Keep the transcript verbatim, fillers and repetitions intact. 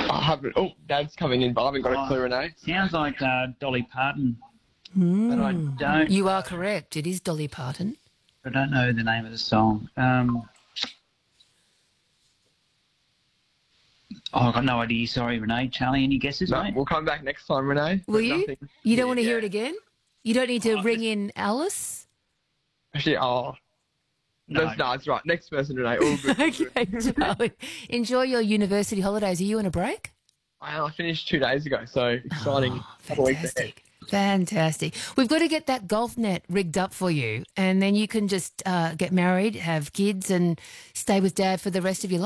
I haven't. Oh, Dad's coming in, but I haven't got Oh, a clue, Renee. Sounds like uh, Dolly Parton, Mm. but I don't. You are correct. It is Dolly Parton. I don't know the name of the song. Um, oh, I've got no idea. Sorry, Renee. Charlie, any guesses, No, mate? we'll come back next time, Renee. Will but you? nothing. You don't Yeah, want to hear yeah. it again? You don't need to Oh, ring just- in Alice? Actually, oh. No. No, no, it's right. Next person, Renee. All good. all good. Okay, Charlie. Enjoy your university holidays. Are you on a break? I I finished two days ago, so exciting. Oh, couple weeks ahead. fantastic. Fantastic. We've got to get that golf net rigged up for you, and then you can just uh, get married, have kids, and stay with Dad for the rest of your life.